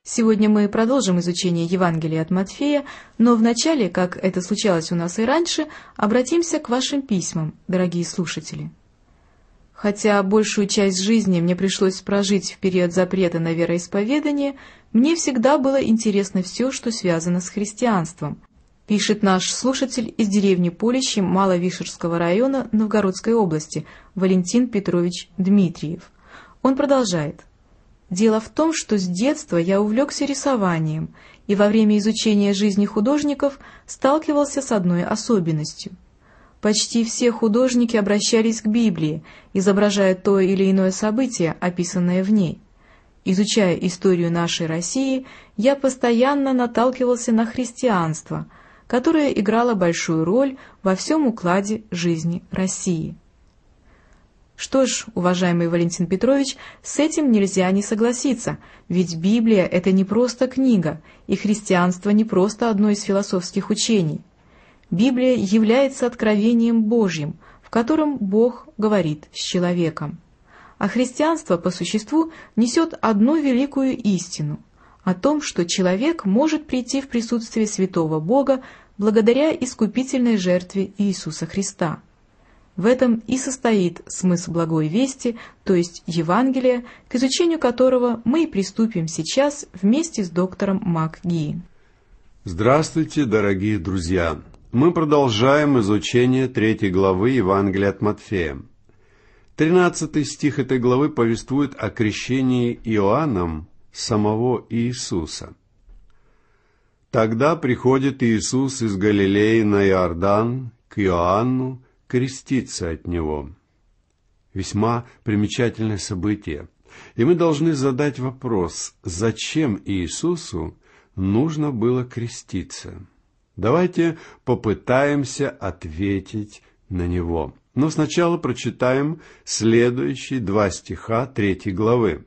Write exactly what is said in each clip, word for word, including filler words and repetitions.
Сегодня мы продолжим изучение Евангелия от Матфея, но вначале, как это случалось у нас и раньше, обратимся к вашим письмам, дорогие слушатели. Хотя большую часть жизни мне пришлось прожить в период запрета на вероисповедание, мне всегда было интересно все, что связано с христианством, пишет наш слушатель из деревни Полищи Маловишерского района Новгородской области Валентин Петрович Дмитриев. Он продолжает. Дело в том, что с детства я увлекся рисованием и во время изучения жизни художников сталкивался с одной особенностью. Почти все художники обращались к Библии, изображая то или иное событие, описанное в ней. Изучая историю нашей России, я постоянно наталкивался на христианство, которое играло большую роль во всем укладе жизни России. Что ж, уважаемый Валентин Петрович, с этим нельзя не согласиться, ведь Библия — это не просто книга, и христианство не просто одно из философских учений. Библия является откровением Божьим, в котором Бог говорит с человеком. А христианство, по существу, несет одну великую истину о том, что человек может прийти в присутствие святого Бога благодаря искупительной жертве Иисуса Христа. В этом и состоит смысл благой вести, то есть Евангелия, к изучению которого мы и приступим сейчас вместе с доктором МакГии. Здравствуйте, дорогие друзья! Мы продолжаем изучение третьей главы Евангелия от Матфея. Тринадцатый стих этой главы повествует о крещении Иоанном самого Иисуса. «Тогда приходит Иисус из Галилеи на Иордан к Иоанну, креститься от него». Весьма примечательное событие. И мы должны задать вопрос, зачем Иисусу нужно было креститься? Давайте попытаемся ответить на него. Но сначала прочитаем следующие два стиха третьей главы.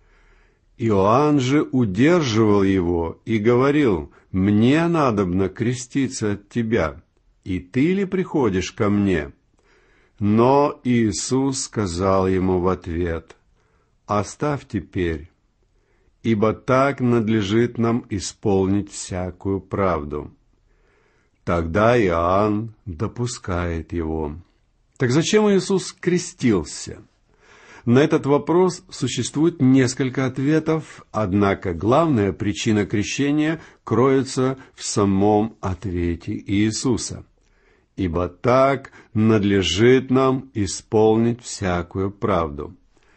«Иоанн же удерживал его и говорил: «Мне надобно креститься от тебя, и ты ли приходишь ко мне?» Но Иисус сказал ему в ответ: «Оставь теперь, ибо так надлежит нам исполнить всякую правду». Тогда Иоанн допускает его. Так зачем Иисус крестился? На этот вопрос существует несколько ответов, однако главная причина крещения кроется в самом ответе Иисуса. «Ибо так надлежит нам исполнить всякую правду».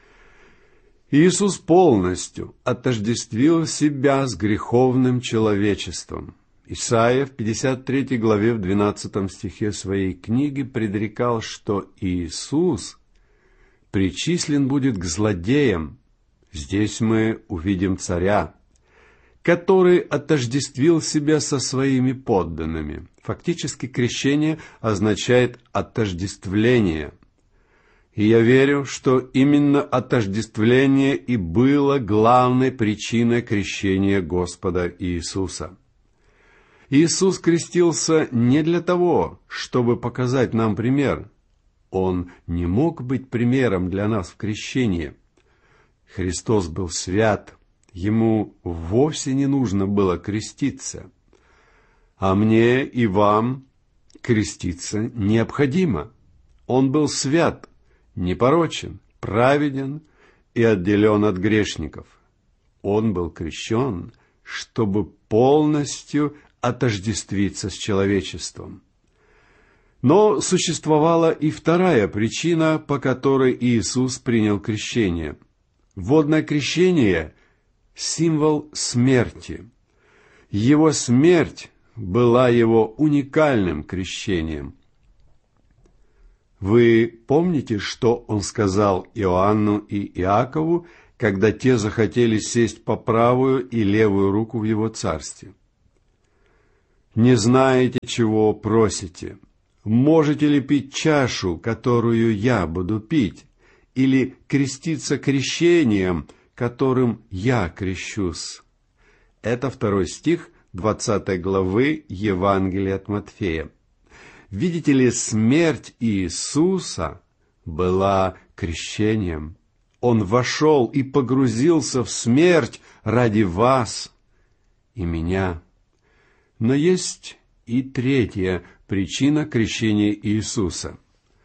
Иисус полностью отождествил себя с греховным человечеством. Исайя в пятьдесят третьей главе в двенадцатом стихе своей книги предрекал, что Иисус причислен будет к злодеям. Здесь мы увидим царя, который отождествил себя со своими подданными. Фактически крещение означает отождествление. И я верю, что именно отождествление и было главной причиной крещения Господа Иисуса. Иисус крестился не для того, чтобы показать нам пример. Он не мог быть примером для нас в крещении. Христос был свят, ему вовсе не нужно было креститься. А мне и вам креститься необходимо. Он был свят, непорочен, праведен и отделен от грешников. Он был крещен, чтобы полностью отождествиться с человечеством. Но существовала и вторая причина, по которой Иисус принял крещение. Водное крещение – символ смерти. Его смерть была его уникальным крещением. Вы помните, что он сказал Иоанну и Иакову, когда те захотели сесть по правую и левую руку в его царстве? «Не знаете, чего просите. Можете ли пить чашу, которую я буду пить, или креститься крещением, которым я крещусь?» Это второй стих двадцатой главы Евангелия от Матфея. Видите ли, смерть Иисуса была крещением. Он вошел и погрузился в смерть ради вас и меня. Но есть и третья причина крещения Иисуса.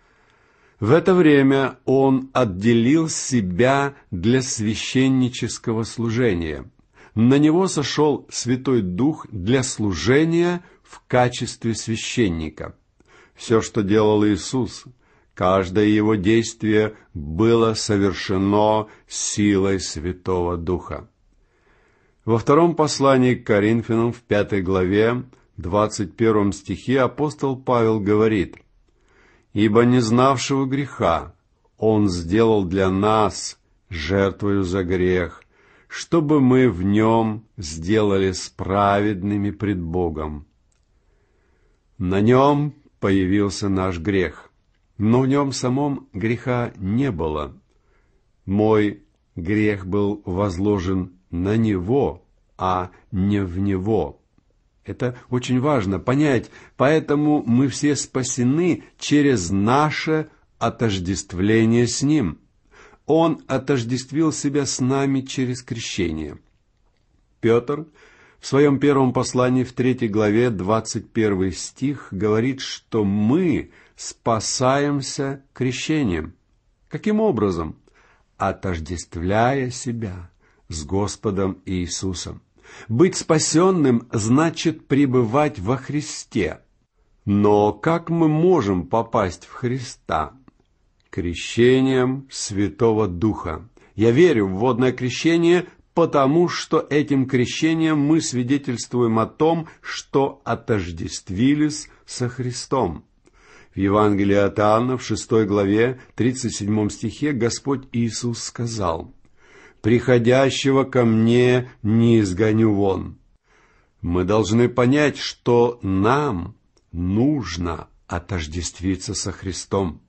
В это время Он отделил себя для священнического служения. На Него сошел Святой Дух для служения в качестве священника. Все, что делал Иисус, каждое Его действие было совершено силой Святого Духа. Во втором послании к Коринфянам, в пятой главе, двадцать первом стихе, апостол Павел говорит: «Ибо не знавшего греха Он сделал для нас жертвою за грех, чтобы мы в Нем сделались праведными пред Богом». На Нем появился наш грех, но в Нем самом греха не было. Мой грех был возложен на Него, а не в Него. Это очень важно понять, поэтому мы все спасены через наше отождествление с Ним. Он отождествил себя с нами через крещение. Петр в своем первом послании в третьей главе, двадцать первый стих, говорит, что мы спасаемся крещением. Каким образом? Отождествляя себя с Господом Иисусом. Быть спасенным значит пребывать во Христе. Но как мы можем попасть в Христа? Крещением Святого Духа. Я верю в водное крещение, потому что этим крещением мы свидетельствуем о том, что отождествились со Христом. В Евангелии от Иоанна, в шестой главе, тридцать седьмом стихе, Господь Иисус сказал: «Приходящего ко мне не изгоню вон». Мы должны понять, что нам нужно отождествиться со Христом.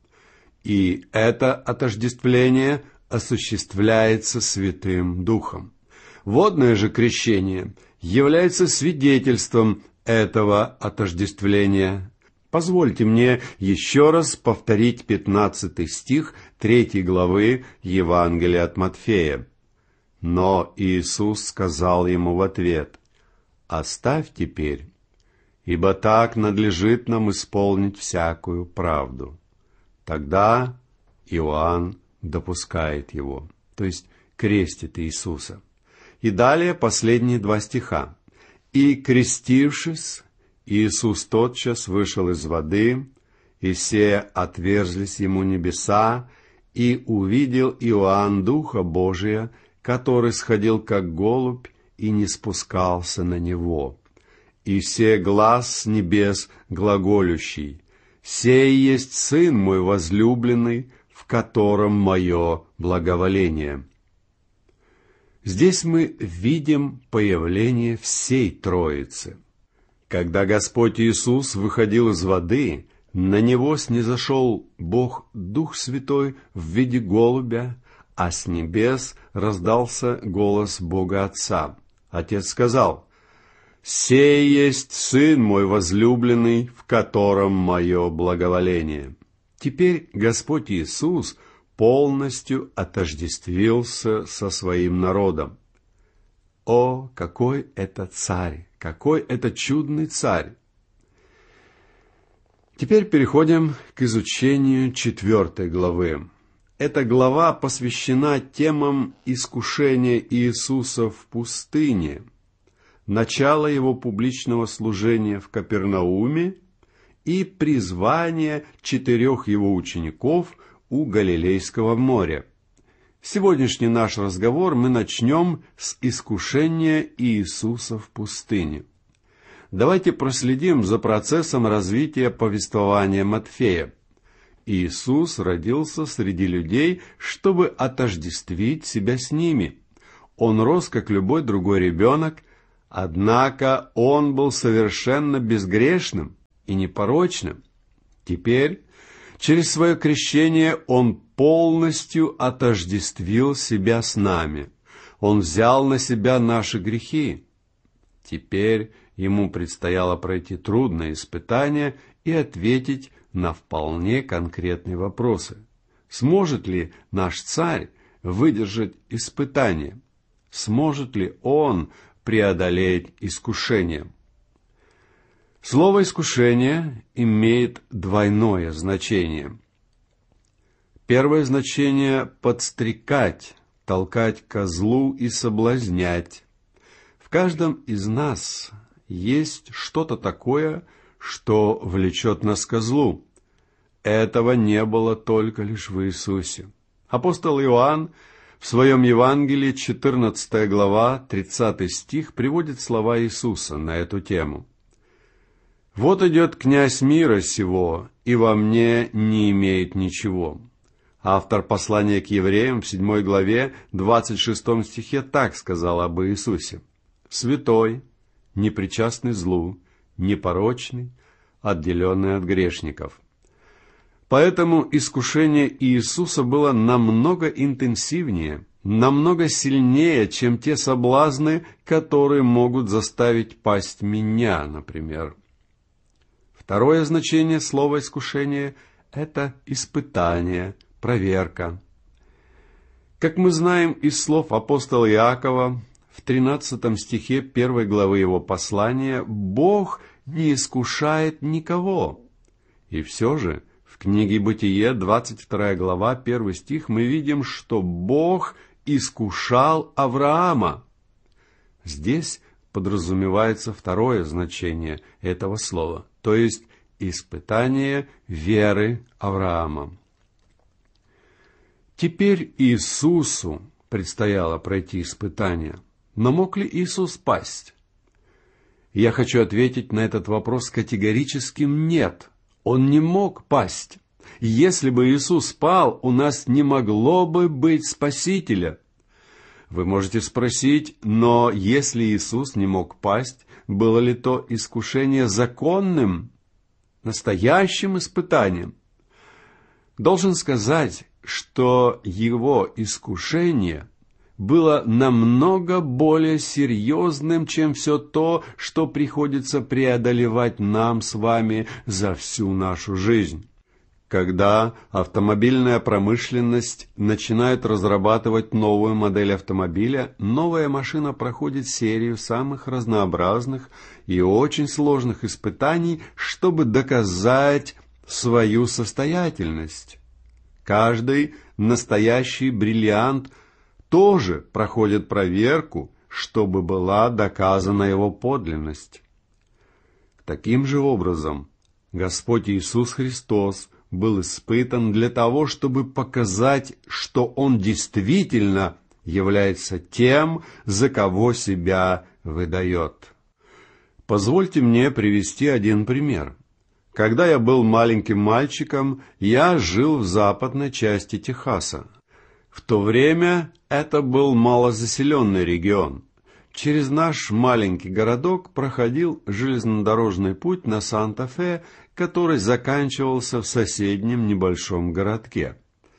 И это отождествление осуществляется Святым Духом. Водное же крещение является свидетельством этого отождествления. Позвольте мне еще раз повторить пятнадцатый стих третьей главы Евангелия от Матфея. Но Иисус сказал ему в ответ: «Оставь теперь, ибо так надлежит нам исполнить всякую правду». Тогда Иоанн допускает его, то есть крестит Иисуса. И далее последние два стиха. «И, крестившись, Иисус тотчас вышел из воды, и все отверзлись ему небеса, и увидел Иоанн Духа Божия, который сходил как голубь и не спускался на него. И все глас с небес глаголющий: «Сей есть Сын мой возлюбленный, в котором мое благоволение». Здесь мы видим появление всей Троицы. Когда Господь Иисус выходил из воды, на Него снизошел Бог Дух Святой в виде голубя, а с небес раздался голос Бога Отца. Отец сказал: «Сей есть Сын мой возлюбленный, в котором мое благоволение». Теперь Господь Иисус полностью отождествился со своим народом. О, какой это царь! Какой это чудный царь! Теперь переходим к изучению четвертой главы. Эта глава посвящена темам искушения Иисуса в пустыне, начало его публичного служения в Капернауме и призвание четырех его учеников у Галилейского моря. Сегодняшний наш разговор мы начнем с искушения Иисуса в пустыне. Давайте проследим за процессом развития повествования Матфея. Иисус родился среди людей, чтобы отождествить себя с ними. Он рос, как любой другой ребенок, однако он был совершенно безгрешным и непорочным. Теперь, через свое крещение, он полностью отождествил себя с нами. Он взял на себя наши грехи. Теперь ему предстояло пройти трудное испытание и ответить на вполне конкретные вопросы. Сможет ли наш царь выдержать испытание? Сможет ли он преодолеть искушение. Слово «искушение» имеет двойное значение. Первое значение – подстрекать, толкать ко злу и соблазнять. В каждом из нас есть что-то такое, что влечет нас ко злу. Этого не было только лишь в Иисусе. Апостол Иоанн в своем Евангелии, четырнадцатая глава, тридцатый стих, приводит слова Иисуса на эту тему. «Вот идет князь мира сего, и во мне не имеет ничего». Автор послания к евреям в седьмой главе, двадцать шестом стихе так сказал об Иисусе. «Святой, непричастный злу, непорочный, отделенный от грешников». Поэтому искушение Иисуса было намного интенсивнее, намного сильнее, чем те соблазны, которые могут заставить пасть меня, например. Второе значение слова «искушение» — это испытание, проверка. Как мы знаем из слов апостола Иакова, в тринадцатом стихе первой главы его послания, Бог не искушает никого. И все же в книге Бытие, двадцать вторая глава, первый стих, мы видим, что Бог искушал Авраама. Здесь подразумевается второе значение этого слова, то есть испытание веры Авраама. Теперь Иисусу предстояло пройти испытание. Но мог ли Иисус пасть? Я хочу ответить на этот вопрос категорическим «нет». Он не мог пасть. Если бы Иисус пал, у нас не могло бы быть Спасителя. Вы можете спросить, но если Иисус не мог пасть, было ли то искушение законным, настоящим испытанием? Должен сказать, что его искушение было намного более серьезным, чем все то, что приходится преодолевать нам с вами за всю нашу жизнь. Когда автомобильная промышленность начинает разрабатывать новую модель автомобиля, новая машина проходит серию самых разнообразных и очень сложных испытаний, чтобы доказать свою состоятельность. Каждый настоящий бриллиант тоже проходит проверку, чтобы была доказана его подлинность. Таким же образом, Господь Иисус Христос был испытан для того, чтобы показать, что Он действительно является тем, за кого себя выдает. Позвольте мне привести один пример. Когда я был маленьким мальчиком, я жил в западной части Техаса. В то время это был малозаселенный регион. Через наш маленький городок проходил железнодорожный путь на Санта-Фе, который заканчивался в соседнем небольшом городке.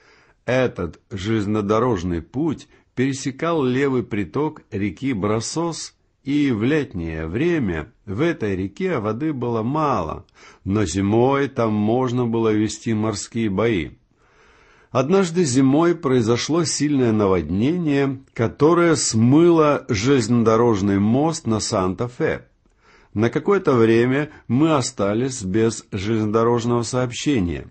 Этот железнодорожный путь пересекал левый приток реки Брасос, и в летнее время в этой реке воды было мало, но зимой там можно было вести морские бои. Однажды зимой произошло сильное наводнение, которое смыло железнодорожный мост на Санта-Фе. На какое-то время мы остались без железнодорожного сообщения.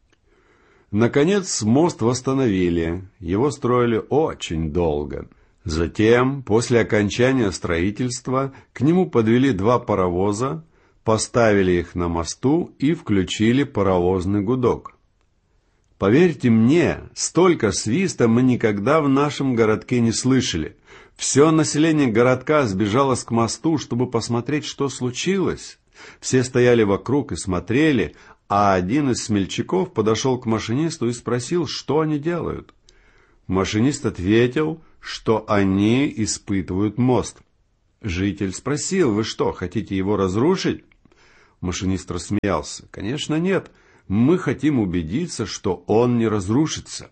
Наконец мост восстановили, его строили очень долго. Затем, после окончания строительства, к нему подвели два паровоза, поставили их на мосту и включили паровозный гудок. Поверьте мне, столько свиста мы никогда в нашем городке не слышали. Все население городка сбежалось к мосту, чтобы посмотреть, что случилось. Все стояли вокруг и смотрели, а один из смельчаков подошел к машинисту и спросил, что они делают. Машинист ответил, что они испытывают мост. Житель спросил: «Вы что, хотите его разрушить?» Машинист рассмеялся: «Конечно нет, мы хотим убедиться, что он не разрушится».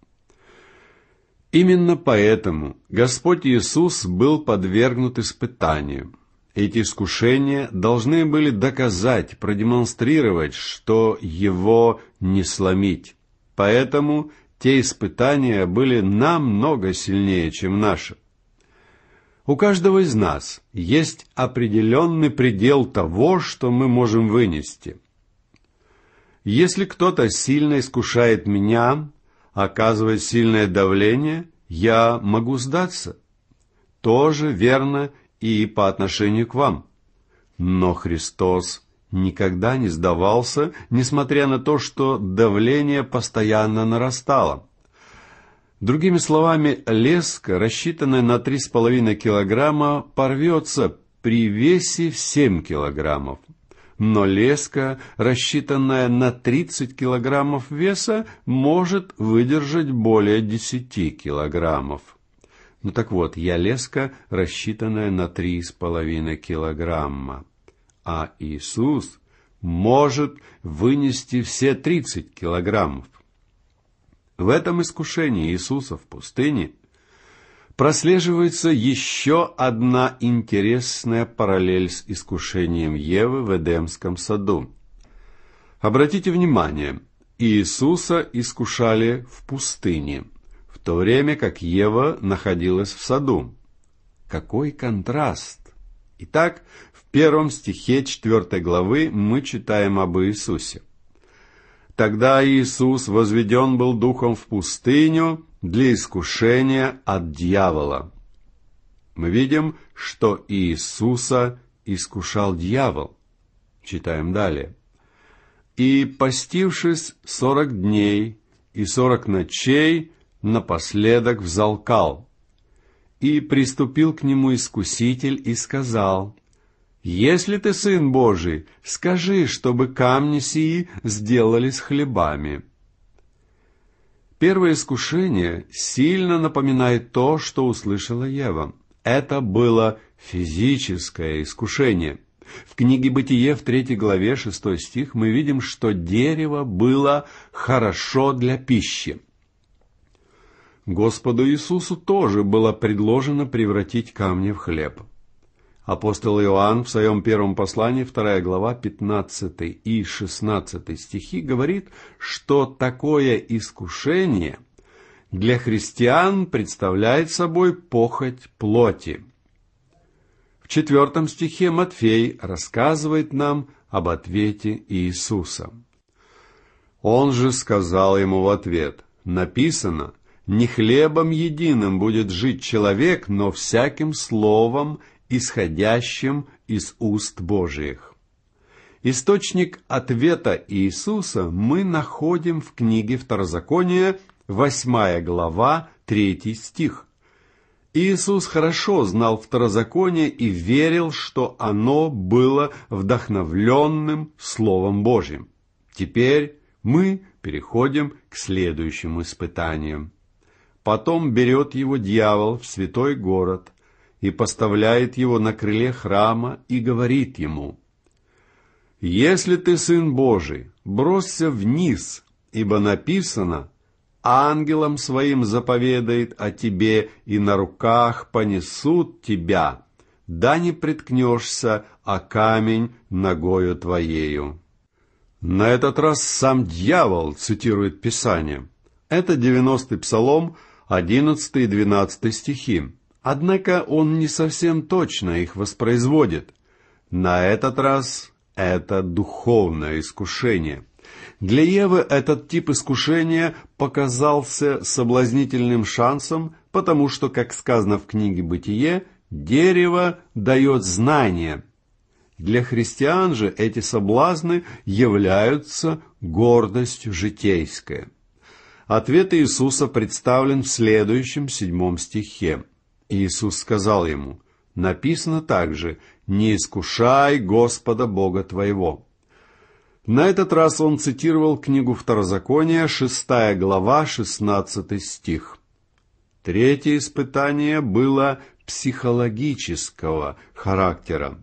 Именно поэтому Господь Иисус был подвергнут испытанию. Эти искушения должны были доказать, продемонстрировать, что его не сломить. Поэтому те испытания были намного сильнее, чем наши. У каждого из нас есть определенный предел того, что мы можем вынести. Если кто-то сильно искушает меня, оказывает сильное давление, я могу сдаться. Тоже верно и по отношению к вам. Но Христос никогда не сдавался, несмотря на то, что давление постоянно нарастало. Другими словами, леска, рассчитанная на три с половиной килограмма, порвется при весе в семь килограммов. Но леска, рассчитанная на тридцать килограммов веса, может выдержать более десяти килограммов. Ну так вот, я леска, рассчитанная на три с половиной килограмма. А Иисус может вынести все тридцать килограммов. В этом искушении Иисуса в пустыне прослеживается еще одна интересная параллель с искушением Евы в Эдемском саду. Обратите внимание, Иисуса искушали в пустыне, в то время как Ева находилась в саду. Какой контраст! Итак, в первом стихе четвёртой главы мы читаем об Иисусе. «Тогда Иисус возведен был духом в пустыню для искушения от дьявола». Мы видим, что Иисуса искушал дьявол. Читаем далее. «И, постившись сорок дней и сорок ночей, напоследок взалкал. И приступил к нему искуситель и сказал: «Если ты Сын Божий, скажи, чтобы камни сии сделались хлебами». Первое искушение сильно напоминает то, что услышала Ева. Это было физическое искушение. В книге «Бытие» в третьей главе, шестой стих, мы видим, что дерево было хорошо для пищи. Господу Иисусу тоже было предложено превратить камни в хлеб. Апостол Иоанн в своем первом послании, вторая глава, пятнадцатый и шестнадцатый стихи, говорит, что такое искушение для христиан представляет собой похоть плоти. В четвертом стихе Матфей рассказывает нам об ответе Иисуса. Он же сказал ему в ответ: «Написано, не хлебом единым будет жить человек, но всяким словом, исходящим из уст Божиих». Источник ответа Иисуса мы находим в книге Второзакония, восьмая глава, третий стих. Иисус хорошо знал Второзаконие и верил, что оно было вдохновленным Словом Божьим. Теперь мы переходим к следующему испытанию. Потом берет его дьявол в святой город и поставляет его на крыле храма и говорит ему: «Если ты Сын Божий, бросься вниз, ибо написано: ангелам своим заповедает о тебе, и на руках понесут тебя, да не приткнешься о камень ногою твоею». На этот раз сам дьявол цитирует Писание. Это девяностый псалом, одиннадцатый и двенадцатый стихи. Однако он не совсем точно их воспроизводит. На этот раз это духовное искушение. Для Евы этот тип искушения показался соблазнительным шансом, потому что, как сказано в книге «Бытие», дерево дает знание. Для христиан же эти соблазны являются гордостью житейской. Ответ Иисуса представлен в следующем седьмом стихе. Иисус сказал ему: «Написано также: не искушай Господа Бога твоего». На этот раз он цитировал книгу Второзакония, шестая глава, шестнадцатый стих. Третье испытание было психологического характера.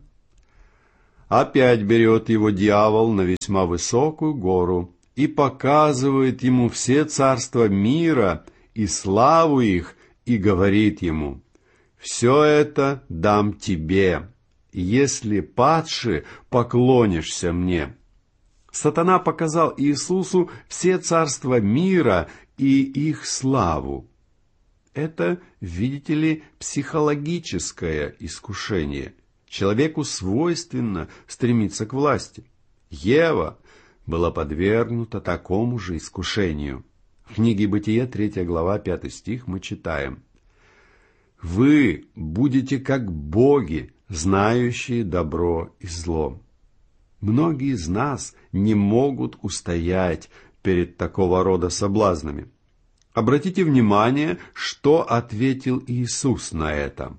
Опять берет его дьявол на весьма высокую гору и показывает ему все царства мира и славу их, и говорит ему: «Все это дам тебе, если падши поклонишься мне». Сатана показал Иисусу все царства мира и их славу. Это, видите ли, психологическое искушение. Человеку свойственно стремиться к власти. Ева была подвергнута такому же искушению. В книге Бытие, третья глава, пятый стих, мы читаем: «Вы будете как боги, знающие добро и зло». Многие из нас не могут устоять перед такого рода соблазнами. Обратите внимание, что ответил Иисус на это.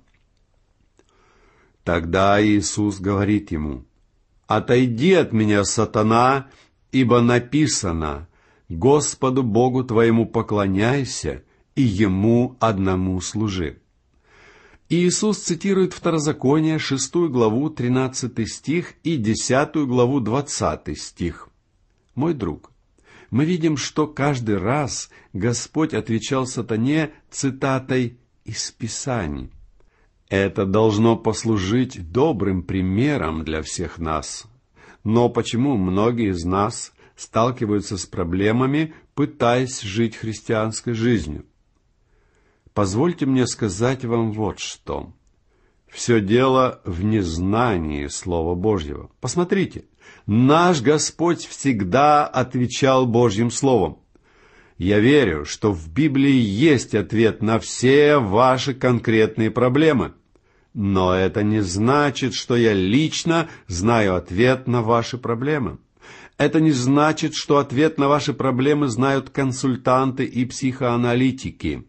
Тогда Иисус говорит ему: «Отойди от меня, сатана, ибо написано: Господу Богу твоему поклоняйся и Ему одному служи». Иисус цитирует Второзаконие, шестую главу, тринадцатый стих и десятую главу, двадцатый стих. Мой друг, мы видим, что каждый раз Господь отвечал сатане цитатой из Писаний. Это должно послужить добрым примером для всех нас. Но почему многие из нас сталкиваются с проблемами, пытаясь жить христианской жизнью? Позвольте мне сказать вам вот что. Все дело в незнании Слова Божьего. Посмотрите, наш Господь всегда отвечал Божьим Словом. Я верю, что в Библии есть ответ на все ваши конкретные проблемы. Но это не значит, что я лично знаю ответ на ваши проблемы. Это не значит, что ответ на ваши проблемы знают консультанты и психоаналитики.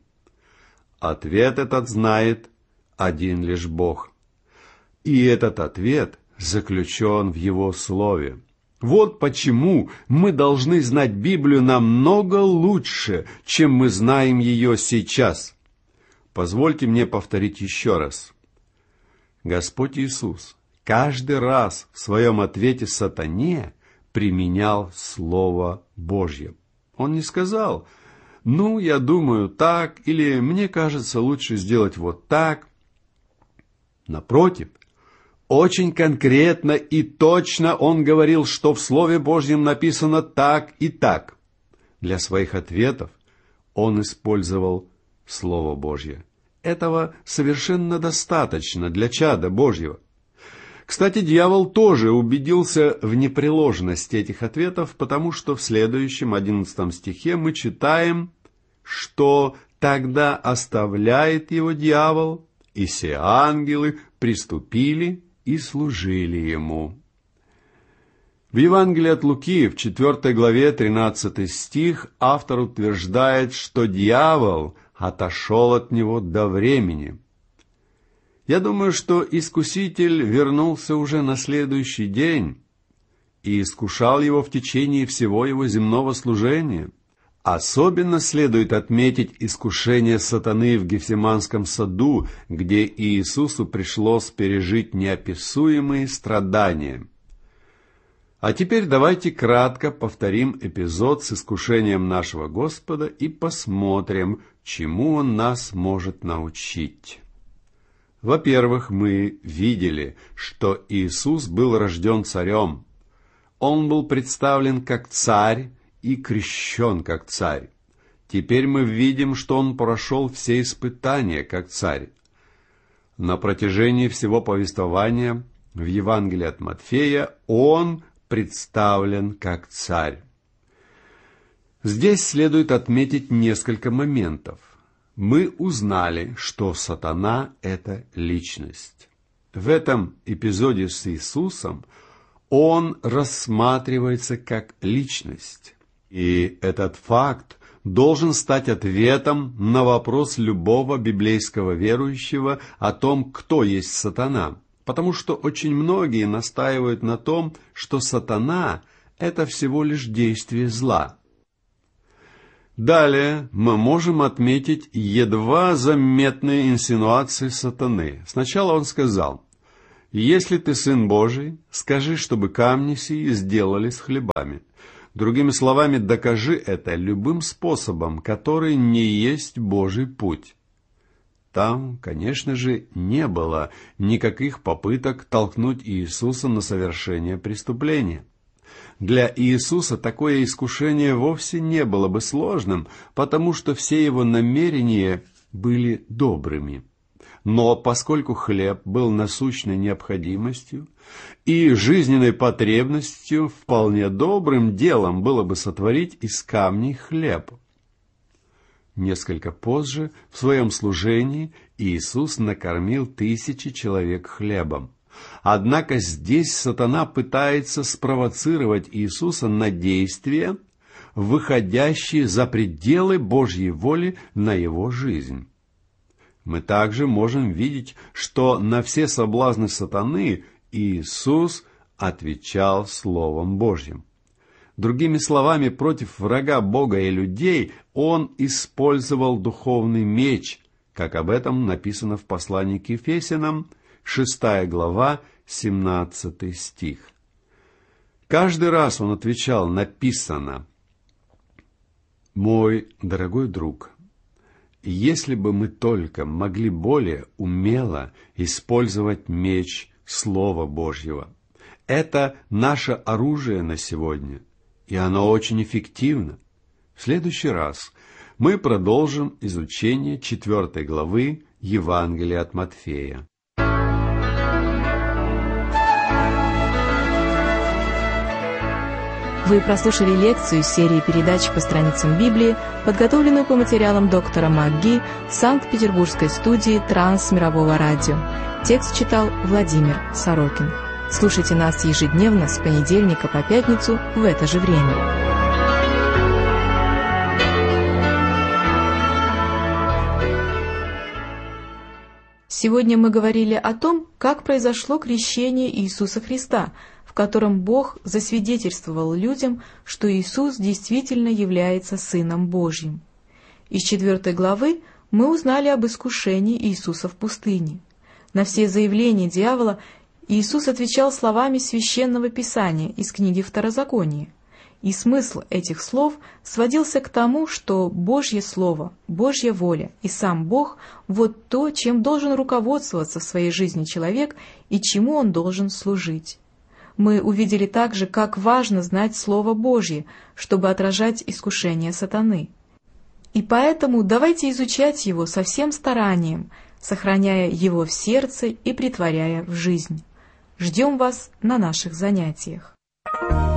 Ответ этот знает один лишь Бог. И этот ответ заключен в Его Слове. Вот почему мы должны знать Библию намного лучше, чем мы знаем ее сейчас. Позвольте мне повторить еще раз. Господь Иисус каждый раз в своем ответе сатане применял Слово Божье. Он не сказал: «Ну, я думаю так», или «мне кажется, лучше сделать вот так». Напротив, очень конкретно и точно он говорил, что в Слове Божьем написано так и так. Для своих ответов он использовал Слово Божье. Этого совершенно достаточно для чада Божьего. Кстати, дьявол тоже убедился в непреложности этих ответов, потому что в следующем одиннадцатом стихе мы читаем, что тогда оставляет его дьявол, и все ангелы приступили и служили ему. В Евангелии от Луки, в четвёртой главе, тринадцатый стих, автор утверждает, что дьявол отошел от него до времени. Я думаю, что искуситель вернулся уже на следующий день и искушал его в течение всего его земного служения. Особенно следует отметить искушение сатаны в Гефсиманском саду, где Иисусу пришлось пережить неописуемые страдания. А теперь давайте кратко повторим эпизод с искушением нашего Господа и посмотрим, чему Он нас может научить. Во-первых, мы видели, что Иисус был рожден царем. Он был представлен как царь и крещен как царь. Теперь мы видим, что он прошел все испытания как царь. На протяжении всего повествования в Евангелии от Матфея он представлен как царь. Здесь следует отметить несколько моментов. Мы узнали, что сатана – это личность. В этом эпизоде с Иисусом он рассматривается как личность. И этот факт должен стать ответом на вопрос любого библейского верующего о том, кто есть сатана. Потому что очень многие настаивают на том, что сатана – это всего лишь действие зла. Далее мы можем отметить едва заметные инсинуации сатаны. Сначала он сказал: «Если ты Сын Божий, скажи, чтобы камни сии сделались хлебами». Другими словами, докажи это любым способом, который не есть Божий путь. Там, конечно же, не было никаких попыток толкнуть Иисуса на совершение преступления. Для Иисуса такое искушение вовсе не было бы сложным, потому что все его намерения были добрыми. Но поскольку хлеб был насущной необходимостью и жизненной потребностью, вполне добрым делом было бы сотворить из камней хлеб. Несколько позже в своем служении Иисус накормил тысячи человек хлебом. Однако здесь сатана пытается спровоцировать Иисуса на действия, выходящие за пределы Божьей воли на его жизнь. Мы также можем видеть, что на все соблазны сатаны Иисус отвечал Словом Божьим. Другими словами, против врага Бога и людей Он использовал духовный меч, как об этом написано в послании к Ефесянам, шестая глава, семнадцатый стих. Каждый раз Он отвечал: написано. Мой дорогой друг, если бы мы только могли более умело использовать меч Слова Божьего. Это наше оружие на сегодня, и оно очень эффективно. В следующий раз мы продолжим изучение четвертой главы Евангелия от Матфея. Вы прослушали лекцию из серии передач по страницам Библии, подготовленную по материалам доктора МакГи Санкт-Петербургской студии Трансмирового радио. Текст читал Владимир Сорокин. Слушайте нас ежедневно с понедельника по пятницу в это же время. Сегодня мы говорили о том, как произошло крещение Иисуса Христа, в котором Бог засвидетельствовал людям, что Иисус действительно является Сыном Божьим. Из четвертой главы мы узнали об искушении Иисуса в пустыне. На все заявления дьявола Иисус отвечал словами Священного Писания из книги Второзакония. И смысл этих слов сводился к тому, что Божье Слово, Божья воля и сам Бог – вот то, чем должен руководствоваться в своей жизни человек и чему он должен служить. Мы увидели также, как важно знать Слово Божье, чтобы отражать искушения сатаны. И поэтому давайте изучать его со всем старанием, сохраняя его в сердце и претворяя в жизнь. Ждем вас на наших занятиях.